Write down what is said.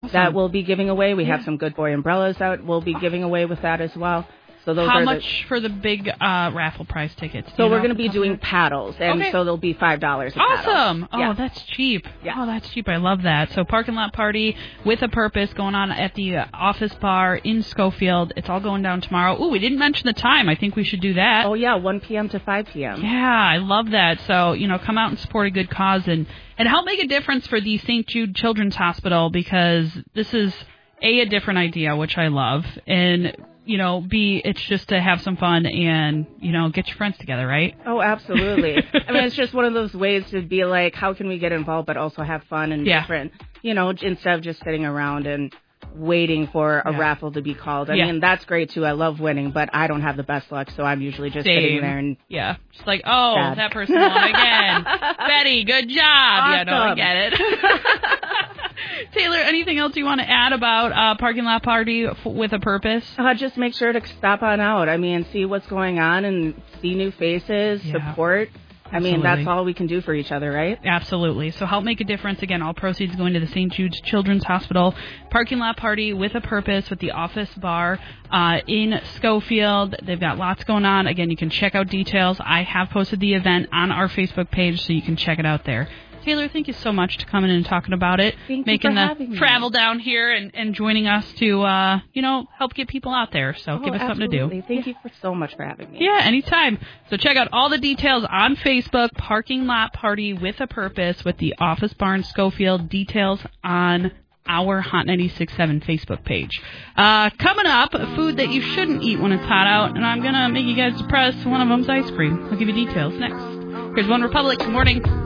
that we'll be giving away. We have some Good Boy umbrellas that we'll be giving away with that as well. So those How much for the big raffle prize tickets? So we're going to be doing paddles, and so they'll be $5 a paddle. Awesome! Oh, that's cheap. Yeah. Oh, that's cheap. I love that. So parking lot party with a purpose going on at the Office Bar in Schofield. It's all going down tomorrow. Ooh, we didn't mention the time. I think we should do that. Oh, yeah, 1 p.m. to 5 p.m. Yeah, I love that. So, come out and support a good cause and help make a difference for the St. Jude Children's Hospital, because this is, A, different idea, which I love, and B, it's just to have some fun and, get your friends together, right? Oh, absolutely. I mean, it's just one of those ways to be like, how can we get involved but also have fun and different, instead of just sitting around and waiting for a raffle to be called. I mean, that's great, too. I love winning, but I don't have the best luck, so I'm usually just sitting there and... Yeah, just like, sad. That person won again. Betty, good job. Awesome. Yeah, no, I get it. Taylor, anything else you want to add about Parking Lot Party with a Purpose? Just make sure to stop on out. I mean, see what's going on and see new faces, support. I mean, that's all we can do for each other, right? Absolutely. So help make a difference. Again, all proceeds going to the St. Jude's Children's Hospital. Parking Lot Party with a Purpose with the Office Bar in Schofield. They've got lots going on. Again, you can check out details. I have posted the event on our Facebook page, so you can check it out there. Taylor, thank you so much to coming in and talking about it. Making the travel down here and joining us to, help get people out there. So give us something to do. Thank you so much for having me. Yeah, anytime. So check out all the details on Facebook, Parking Lot Party with a Purpose with the Office Bar in Schofield. Details on our Hot 96.7 Facebook page. Coming up, food that you shouldn't eat when it's hot out, and I'm going to make you guys depressed. One of them's ice cream. I'll give you details next. Here's One Republic. Good morning.